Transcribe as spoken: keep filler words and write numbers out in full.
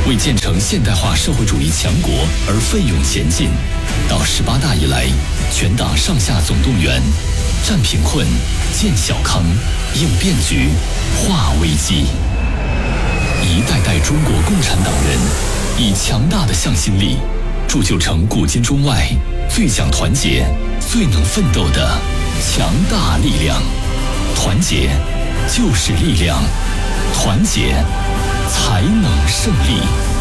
为建成现代化社会主义强国而奋勇前进。到十八大以来，全党上下总动员，战贫困、建小康、应变局、化危机。一代代中国共产党人以强大的向心力，铸就成古今中外最讲团结、最能奋斗的强大力量。团结就是力量，团结才能胜利。